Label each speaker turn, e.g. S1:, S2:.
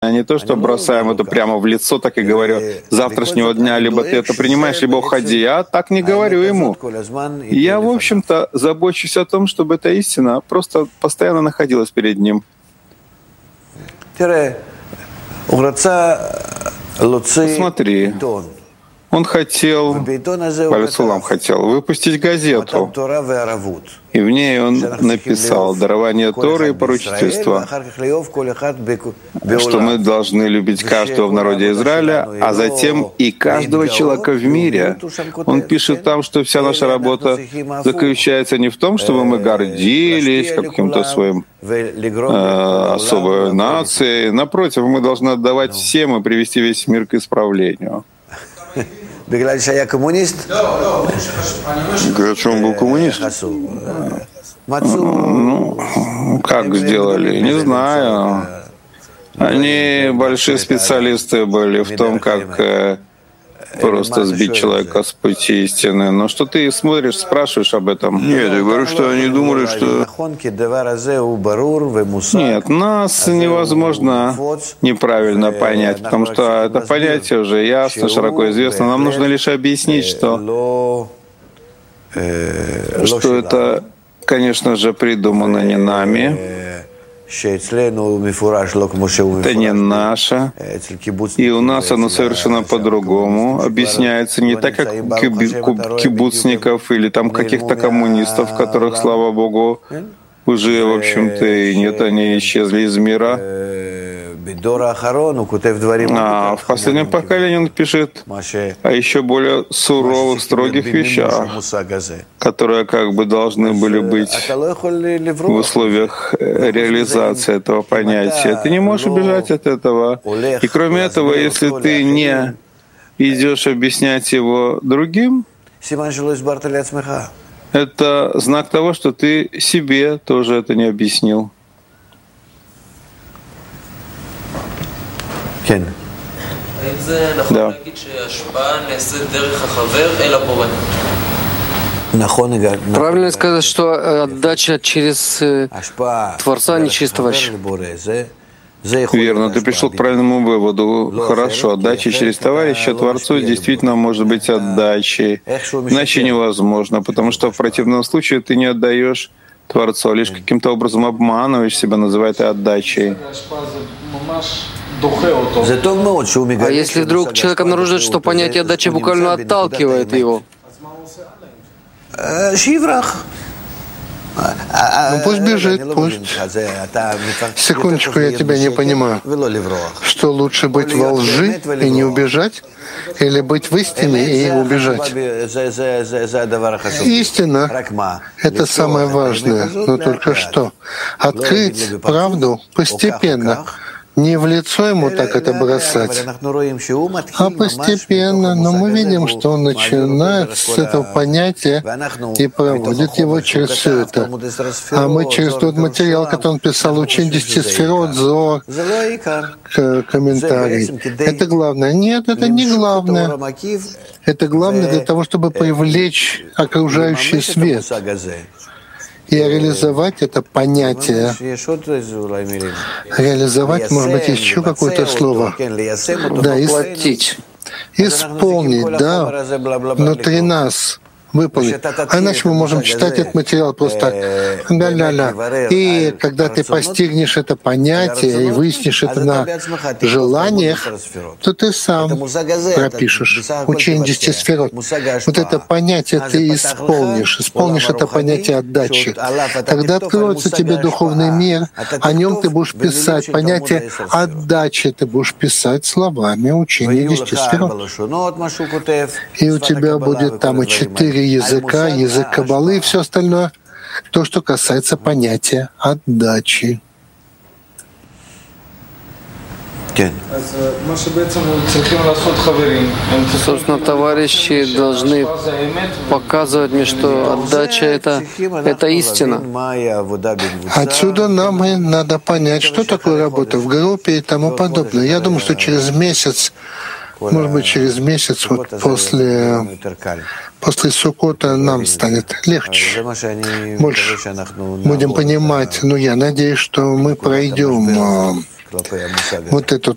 S1: а не то, что бросаем это прямо в лицо, так и говорю, с завтрашнего дня либо ты это принимаешь, либо уходи. Я так не говорю ему. Я, в общем-то, забочусь о том, чтобы эта истина просто постоянно находилась перед ним. Посмотри, он хотел, Алисулам хотел выпустить газету, и в ней он написал дарование Торы и поручительства, что мы должны любить каждого в народе Израиля, а затем и каждого человека в мире. Он пишет там, что вся наша работа заключается не в том, чтобы мы гордились каким-то своим особой нацией. Напротив, мы должны отдавать всем и привести весь мир к исправлению.
S2: Говорят, что
S1: он был коммунист? Ну, как сделали? Не знаю. Они большие специалисты были в том, как просто сбить человека с пути истины. Но что ты смотришь, спрашиваешь об этом? Нет, я говорю, что они думали, что... Нет, нас невозможно неправильно понять, потому что это понятие уже ясно, широко известно. Нам нужно лишь объяснить, что это, конечно же, придумано не нами. Это не наше, и у нас оно совершенно по-другому объясняется, не так, как у кибуцников или там каких-то коммунистов, которых, слава Богу, уже, в общем-то, и нет, они исчезли из мира. А в последнем поколении он пишет о еще более суровых, строгих вещах, которые как бы должны были быть в условиях реализации этого понятия. Ты не можешь убежать от этого. И кроме этого, если ты не идешь объяснять его другим, это знак того, что ты себе тоже это не объяснил. Да.
S3: Правильно сказать, что отдача через Творца, не через товарища.
S1: Верно, ты пришел к правильному выводу. Хорошо, отдача через товарища Творцу действительно может быть отдачей. Иначе невозможно, потому что в противном случае ты не отдаешь Творцу, а лишь каким-то образом обманываешь себя, называя это отдачей.
S3: А если вдруг человек обнаружит, что понятие отдачи буквально отталкивает его?
S4: Ну пусть бежит, пусть. Секундочку, я тебя не понимаю. Что лучше быть во лжи и не убежать? Или быть в истине и убежать? Истина — это самое важное. Но только что открыть правду постепенно. Не в лицо ему так это бросать, а постепенно. Но мы видим, что он начинает с этого понятия и проводит его через все это. А мы через тот материал, который он писал, учим 10 сферот, Зоар, комментарий. Это главное. Нет, это не главное. Это главное для того, чтобы привлечь окружающий свет и реализовать это понятие. Реализовать, может быть, еще какое-то слово. Да, исполнить, да, внутри нас. Выполнить. А иначе мы можем читать этот материал просто так. Ля-ля-ля. И когда ты постигнешь это понятие и выяснишь это на желаниях, то ты сам пропишешь учение 10 сферот. Вот это понятие ты исполнишь это понятие отдачи. Тогда откроется тебе духовный мир, о нем ты будешь писать. Понятие отдачи ты будешь писать словами учения 10 сферот. И у тебя будет там и 4 языка, язык Каббалы и все остальное, то, что касается понятия отдачи.
S3: Собственно, товарищи должны показывать мне, что отдача — это истина.
S4: Отсюда нам и надо понять, что такое работа в группе и тому подобное. Я думаю, что через месяц, может быть, через месяц, вот после Суккота нам станет легче, больше будем понимать. Но я надеюсь, что мы пройдем вот эту